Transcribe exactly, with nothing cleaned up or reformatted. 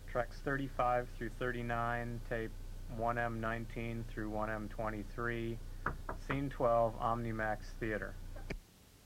tracks thirty-five through thirty-nine, tape one M nineteen through one M twenty-three, scene twelve, OmniMax Theater.